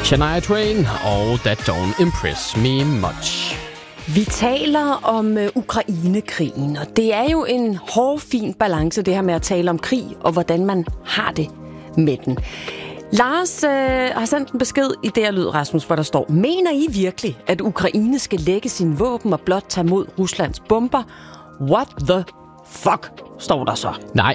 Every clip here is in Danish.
Shania Twain og That Don't Impress Me Much. Vi taler om Ukraine-krigen, og det er jo en hårfin balance, det her med at tale om krig, og hvordan man har det med den. Lars har sendt en besked i det her lyd, Rasmus, hvor der står: Mener I virkelig, at Ukraine skal lægge sine våben og blot tage mod Ruslands bomber? What the fuck, står der så? Nej,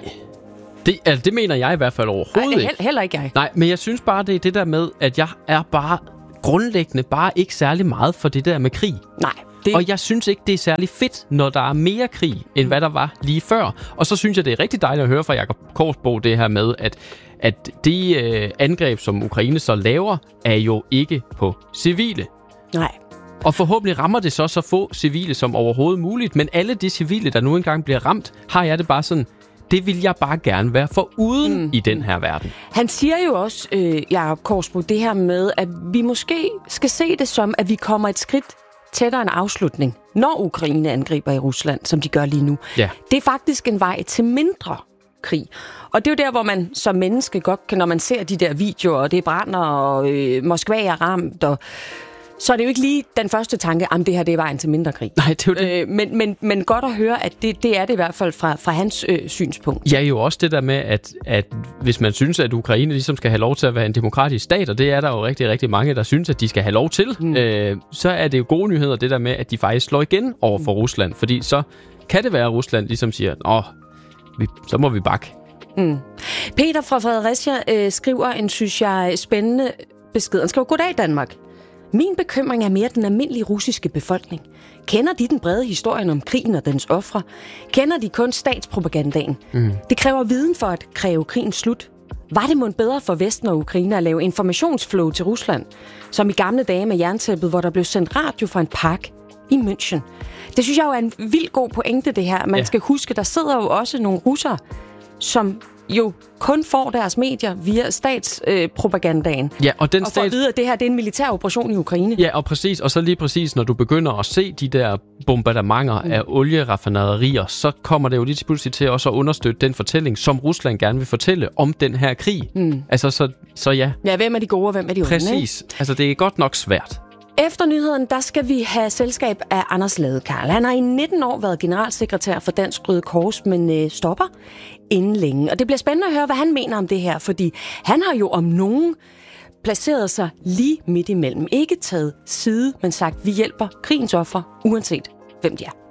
det mener jeg i hvert fald overhovedet ikke. Heller ikke jeg. Nej, men jeg synes bare, det er det der med, at jeg er bare grundlæggende bare ikke særlig meget for det der med krig. Nej. Og jeg synes ikke, det er særlig fedt, når der er mere krig, end hvad der var lige før. Og så synes jeg, det er rigtig dejligt at høre fra Jakob Korsbo det her med, at de angreb, som Ukraine så laver, er jo ikke på civile. Nej. Og forhåbentlig rammer det så få civile som overhovedet muligt. Men alle de civile, der nu engang bliver ramt, har jeg det bare sådan: det vil jeg bare gerne være foruden i den her verden. Han siger jo også, Jakob Korsbo, det her med, at vi måske skal se det som, at vi kommer et skridt tættere en afslutning, når Ukraine angriber i Rusland, som de gør lige nu. Ja. Det er faktisk en vej til mindre krig. Og det er jo der, hvor man som menneske godt kan, når man ser de der videoer, og det brænder, og Moskva er ramt, og så er det jo ikke lige den første tanke, at det her det er vejen til mindre krig. Nej, det er jo det. Men godt at høre, at det er det i hvert fald fra hans synspunkt. Ja, jo også det der med, at hvis man synes, at Ukraine ligesom skal have lov til at være en demokratisk stat, og det er der jo rigtig, rigtig mange, der synes, at de skal have lov til, så er det jo gode nyheder, det der med, at de faktisk slår igen over for Rusland. Fordi så kan det være, at Rusland ligesom siger, så må vi bakke. Peter fra Fredericia skriver en, synes jeg, spændende besked. Han skriver: Goddag Danmark. Min bekymring er mere den almindelige russiske befolkning. Kender de den brede historien om krigen og dens ofre? Kender de kun statspropagandaen? Det kræver viden for at kræve krigen slut. Var det mon bedre for Vesten og Ukraine at lave informationsflow til Rusland, som i gamle dage med jerntæppet, hvor der blev sendt radio fra en park i München? Det synes jeg jo er en vildt god pointe, det her. Man skal huske, der sidder jo også nogle russere, som jo kun får deres medier via statspropagandaen. Ja, og får at vide, at det her det er en militær operation i Ukraine. Ja, og præcis. Og så lige præcis, når du begynder at se de der bombardementer af olieraffinaderier, så kommer det jo lige pludselig til også at understøtte den fortælling, som Rusland gerne vil fortælle om den her krig. Altså, så ja. Ja, hvem er de gode, og hvem er de onde? Præcis. Altså, det er godt nok svært. Efter nyheden, der skal vi have selskab af Anders Ladekarl. Han har i 19 år været generalsekretær for Dansk Røde Kors, men stopper inden længe. Og det bliver spændende at høre, hvad han mener om det her, fordi han har jo om nogen placeret sig lige midt imellem. Ikke taget side, men sagt, vi hjælper krigens ofre, uanset hvem de er.